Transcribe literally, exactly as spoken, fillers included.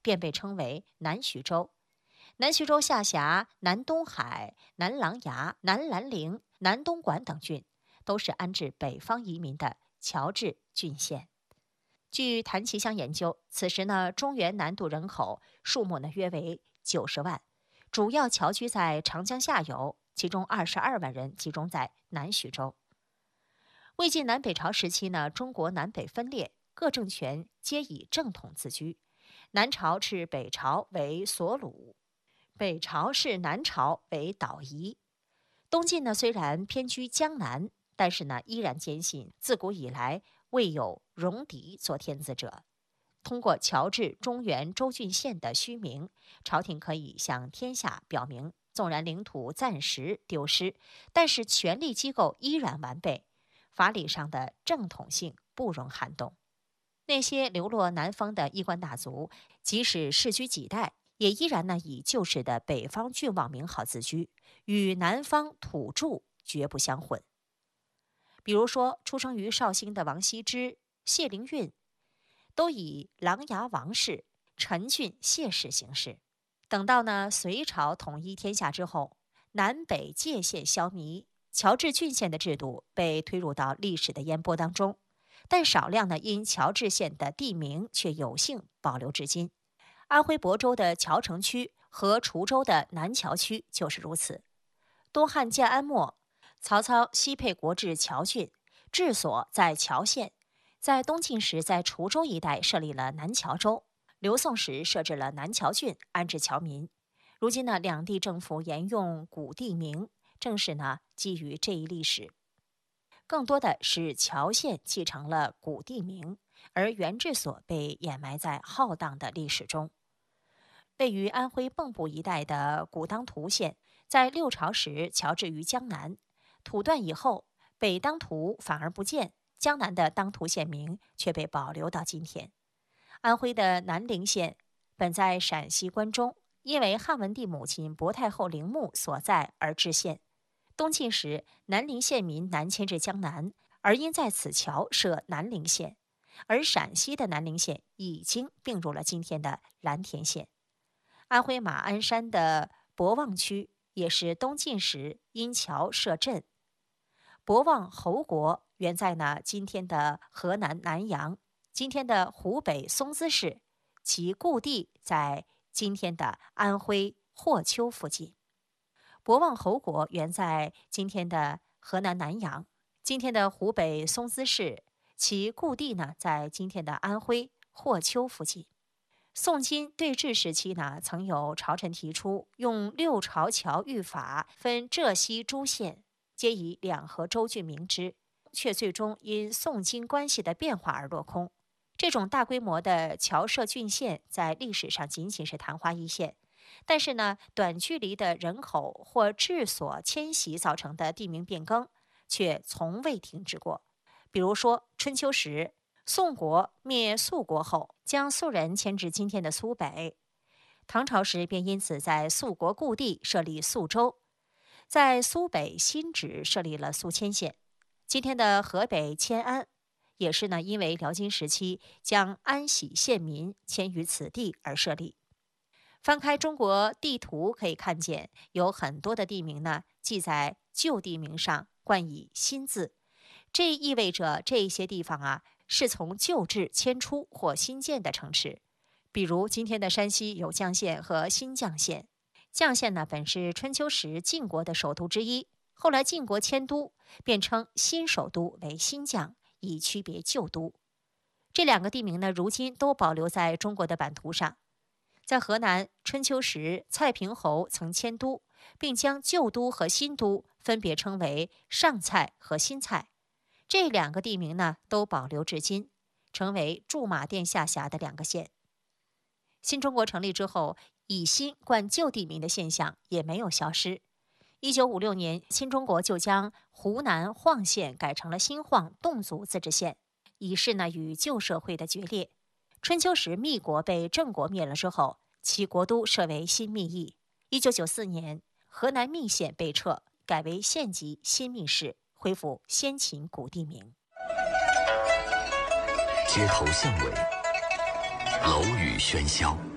便被称为南徐州。南徐州下辖南东海、南琅琊、南兰陵、南东莞等郡，都是安置北方移民的侨治郡县。据谭其乡研究，此时呢，中原南渡人口数目呢约为九十万，主要侨居在长江下游，其中二十二万人集中在南徐州。魏晋南北朝时期呢，中国南北分裂，各政权皆以正统自居。南朝视北朝为所鲁，北朝视南朝为岛夷。东晋呢虽然偏居江南，但是呢依然坚信自古以来未有戎狄做天子者。通过侨治中原州郡县的虚名，朝廷可以向天下表明，纵然领土暂时丢失，但是权力机构依然完备，法理上的正统性不容撼动。那些流落南方的衣冠大族，即使世居几代，也依然呢以旧时的北方郡望名号自居，与南方土著绝不相混。比如说，出生于绍兴的王羲之、谢灵运，都以琅琊王氏、陈郡谢氏行事。等到呢隋朝统一天下之后，南北界限消弭，侨治郡县的制度被推入到历史的烟波当中。但少量呢因侨治县的地名却有幸保留至今。安徽亳州的谯城区和滁州的南谯区就是如此。东汉建安末，曹操西配国治谯郡，治所在谯县。在东晋时，在滁州一带设立了南谯州，刘宋时设置了南谯郡，安置侨民。如今呢，两地政府沿用古地名，正是呢基于这一历史。更多的是谯县继承了古地名，而原治所被掩埋在浩荡的历史中。位于安徽蚌埠一带的古当涂县，在六朝时侨治于江南，土断以后，北当涂反而不见，江南的当涂县名却被保留到今天。安徽的南陵县本在陕西关中，因为汉文帝母亲薄太后陵墓所在而置县。东晋时，南陵县民南迁至江南，而因在此桥设南陵县，而陕西的南陵县已经并入了今天的蓝田县。安徽马鞍山的博望区也是东晋时因桥设镇。博望侯国原在呢今天的河南南阳，今天的湖北松滋市，其故地在今天的安徽霍丘附近。博望侯国原在今天的河南南阳，今天的湖北松滋市，其故地呢在今天的安徽霍丘附近。宋金对峙时期呢，曾有朝臣提出用六朝侨域法分浙西诸县，皆以两河州郡名之，却最终因宋金关系的变化而落空。这种大规模的侨设郡县在历史上仅仅是昙花一现，但是呢，短距离的人口或治所迁徙造成的地名变更却从未停止过。比如说春秋时，宋国灭肃国后，将肃人迁至今天的苏北。唐朝时便因此在肃国故地设立肃州，在苏北新址设立了肃迁县。今天的河北迁安，也是呢因为辽金时期将安喜县民迁于此地而设立。翻开中国地图可以看见，有很多的地名呢记在旧地名上冠以新字，这意味着这些地方啊是从旧制迁出或新建的城池。比如今天的山西有绛县和新绛县。绛县呢本是春秋时晋国的首都之一，后来晋国迁都，便称新首都为新绛，以区别旧都。这两个地名呢如今都保留在中国的版图上。在河南，春秋时蔡平侯曾迁都，并将旧都和新都分别称为上蔡和新蔡。这两个地名呢都保留至今，成为驻马店下辖的两个县。新中国成立之后，以新冠旧地名的现象也没有消失。一九五六年，新中国就将湖南晃县改成了新晃侗族自治县，以示呢与旧社会的决裂。春秋时密国被郑国灭了之后，其国都设为新密邑。一九九四年，河南密县被撤，改为县级新密市，恢复先秦古地名。 街头巷尾，楼宇喧嚣，